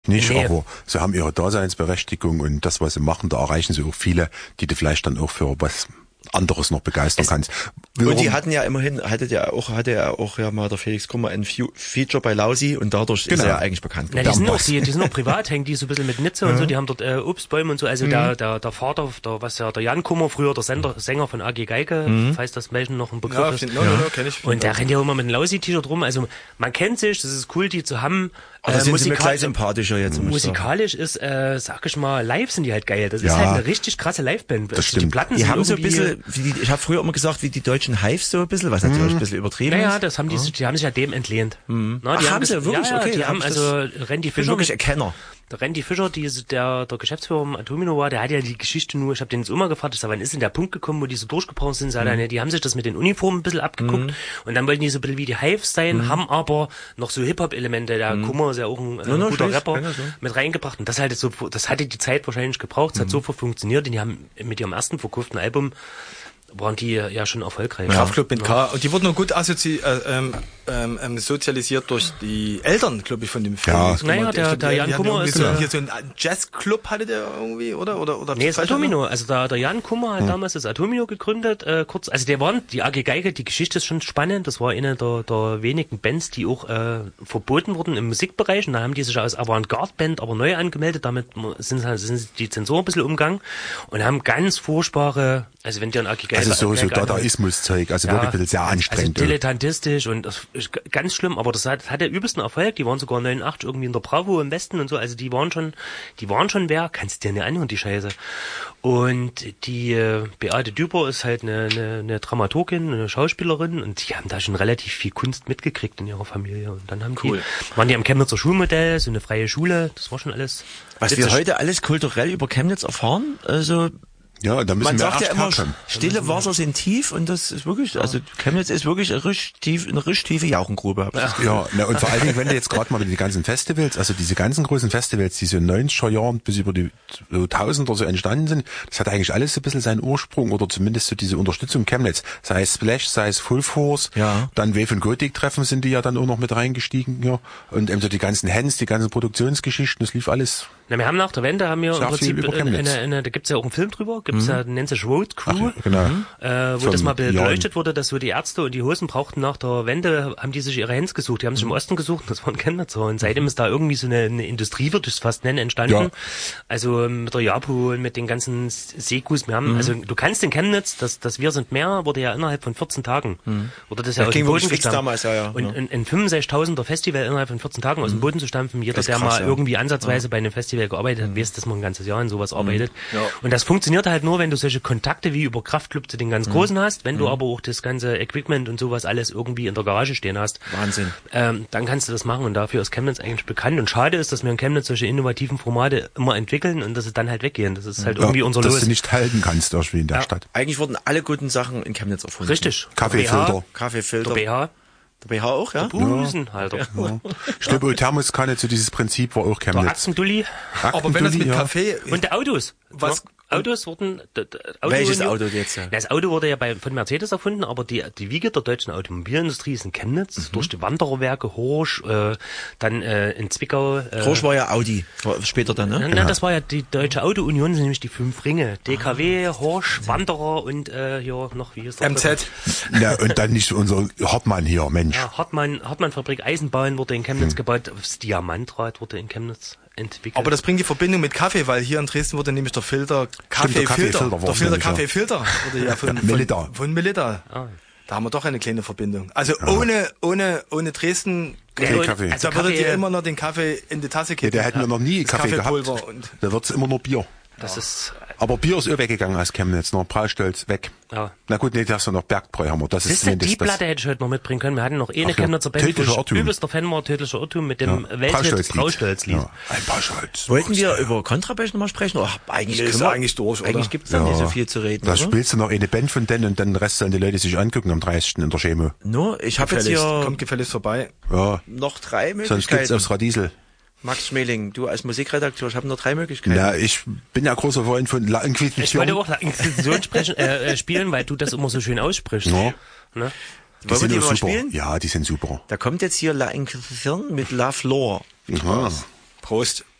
nicht, aber sie haben ihre Daseinsberechtigung und das, was sie machen, da erreichen sie auch viele, die du vielleicht dann auch für was anderes noch begeistern kannst. Und die hatten ja immerhin, hatte ja auch ja mal der Felix Kummer ein Feature bei Lausi und dadurch ist er ja eigentlich bekannt. Ja, die sind auch privat, hängen die so ein bisschen mit Nizza und so, die haben dort Obstbäume und so, also der Vater, der Jan Kummer, früher der Sänger von AG Geige, falls das Menschen noch ein Begriff ist. Kenn ich. Und der rennt ja immer mit einem Lausi-T-Shirt rum, also man kennt sich, das ist cool, die zu haben. Aber sind sie mir gleich sympathischer jetzt. Musikalisch ist, sag ich mal, live sind die halt geil. Das ist halt eine richtig krasse Liveband. Das stimmt. Die Platten die sind haben so ein bisschen, ich habe früher immer gesagt, wie die deutschen Hives so ein bisschen, was natürlich ein bisschen übertrieben ist. Naja, das haben die sich ja dem entlehnt. Na, die haben sie wirklich, okay. Die haben also Randy Fischer. Wirklich Erkenner. Der Randy Fischer, der Geschäftsführer im Atomino war, der hat ja die Geschichte nur, ich habe den jetzt immer gefragt, ich sag, wann ist denn der Punkt gekommen, wo die so durchgebrochen sind? Die haben sich das mit den Uniformen ein bisschen abgeguckt und dann wollten die so ein bisschen wie die Hives sein, haben aber noch so Hip-Hop-Elemente, der Kummer ist ja auch ein guter Rapper, mit reingebracht und das hatte die Zeit wahrscheinlich gebraucht, es hat sofort funktioniert und die haben mit ihrem ersten verkauften Album waren die ja schon erfolgreich. Kraftklub mit K. Und die wurden nur gut sozialisiert durch die Eltern, glaube ich, von dem Film. Ja. Naja, der Jan Kummer ist... Hier so ein Jazzclub hatte der irgendwie, oder? Nee, das Atomino. Also der Jan Kummer hat damals das Atomino gegründet, die AG Geige, die Geschichte ist schon spannend, das war eine der wenigen Bands, die auch verboten wurden im Musikbereich und da haben die sich als Avantgarde-Band aber neu angemeldet, damit sind die Zensuren ein bisschen umgegangen und haben ganz furchtbare, also wenn die an AG Geige... Also so Dadaismus-Zeug, also wirklich ein bisschen sehr anstrengend. Also dilettantistisch und das ist ganz schlimm, aber das hat der übelsten Erfolg, die waren sogar 89 irgendwie in der Bravo im Westen und so, also die waren schon wer, kannst du dir nicht anhören, die Scheiße. Und die Beate Düber ist halt eine Dramaturgin, eine Schauspielerin und die haben da schon relativ viel Kunst mitgekriegt in ihrer Familie und dann waren die am Chemnitzer Schulmodell, so eine freie Schule, das war schon alles. Was wir heute alles kulturell über Chemnitz erfahren, also ja, da müssen man wir sagt ja immer, herkommen. stille Wasser sind tief und das ist wirklich, also Chemnitz ist wirklich eine richtig tiefe Jauchengrube. Ja, und vor allen Dingen, wenn du jetzt gerade mal mit den ganzen Festivals, also diese ganzen großen Festivals, die so in den 90er Jahren bis über die 1000er so entstanden sind, das hat eigentlich alles so ein bisschen seinen Ursprung oder zumindest so diese Unterstützung Chemnitz. Sei es Splash, sei es Full Force, dann Wave und Gothic Treffen sind die ja dann auch noch mit reingestiegen, ja. Und eben so die ganzen Hands, die ganzen Produktionsgeschichten, das lief alles. Na, wir haben nach der Wende im Prinzip da gibt's ja auch einen Film drüber, nennt sich Road Crew, wo das mal beleuchtet wurde, dass so die Ärzte und die Hosen brauchten nach der Wende, haben die sich ihre Hands gesucht, die haben sich im Osten gesucht, das waren Chemnitzer und seitdem ist da irgendwie so eine Industrie, würde ich es fast nennen, entstanden. Ja. Also mit der Japo und mit den ganzen Sekus, also du kannst in Chemnitz, das Wir sind mehr, wurde ja innerhalb von 14 Tagen, wurde das ja aus dem Boden gestampft. Damals, und in 65.000er Festival innerhalb von 14 Tagen aus dem Boden zu stampfen, jeder, der mal irgendwie ansatzweise bei einem Festival gearbeitet hat, weiß, dass man ein ganzes Jahr in sowas arbeitet. Ja. Und das funktioniert halt nur, wenn du solche Kontakte wie über Kraftclub zu den ganz Großen hast, wenn du aber auch das ganze Equipment und sowas alles irgendwie in der Garage stehen hast. Wahnsinn. Dann kannst du das machen und dafür ist Chemnitz eigentlich bekannt. Und schade ist, dass wir in Chemnitz solche innovativen Formate immer entwickeln und dass sie dann halt weggehen. Das ist halt irgendwie unser Los. Dass du nicht halten kannst irgendwie in der Stadt. Eigentlich wurden alle guten Sachen in Chemnitz erfunden. Richtig. Kaffeefilter. Der BH. Der BH auch, ja? Der Busenhalter. Ja. Ich glaube, Thermoskanne zu dieses Prinzip war auch Chemnitz. Der Axendulli. Aber wenn das mit Kaffee... Und der Autos. Autos wurden... Welches Auto jetzt? Ja? Das Auto wurde ja von Mercedes erfunden, aber die Wiege der deutschen Automobilindustrie ist in Chemnitz, durch die Wandererwerke, Horsch, dann in Zwickau. Horsch war ja Audi, später dann, ne? Nein, das war ja die Deutsche Autounion, sind nämlich die 5 Ringe. DKW, Horsch, Wanderer und noch, wie ist das? MZ. Ja, und dann nicht unser Hartmann hier, Mensch. Ja, Hartmann-Fabrik Eisenbahn wurde in Chemnitz gebaut, das Diamantrad wurde in Chemnitz entwickelt. Aber das bringt die Verbindung mit Kaffee, weil hier in Dresden wurde nämlich der Kaffeefilter wurde ja von Melitta. Da haben wir doch eine kleine Verbindung. Also ohne Dresden, Kaffee. Da würdet ihr immer noch den Kaffee in die Tasse kippen. Ja, der hätten wir noch nie Kaffee gehabt. Da wird's immer nur Bier. Das ist... Aber Bier ist auch weggegangen aus Chemnitz, noch Braustolz weg. Ja. Na gut, nee, da hast du noch Bergbräu, haben wir. Das ist die Platte hätte ich heute noch mitbringen können. Wir hatten noch eine Chemnitzer Band, wo ich übelster Fan war, Tödlicher Irrtum, mit dem Welthit Braustolz-Lied. Ja. Ein Braustolz. Wollten wir über Kontrabass nochmal sprechen? Oh, eigentlich durch, oder? Eigentlich gibt's da nicht so viel zu reden, Da spielst du noch eine Band von denen und dann den Rest sollen die Leute sich angucken am 30. in der Chemo. Ich habe jetzt hier... Kommt gefälligst vorbei. Ja. Noch 3 Möglichkeiten. Sonst gibt's aufs Radiesel. Max Schmeling, du als Musikredakteur, ich habe nur 3 Möglichkeiten. Na, ich bin ja großer Freund von La Inquisition. Ich wollte auch La Inquisition spielen, weil du das immer so schön aussprichst. Ja. Ne? Wollen wir die mal spielen? Ja, die sind super. Da kommt jetzt hier La Inquisition mit La Flor. Ja. Prost.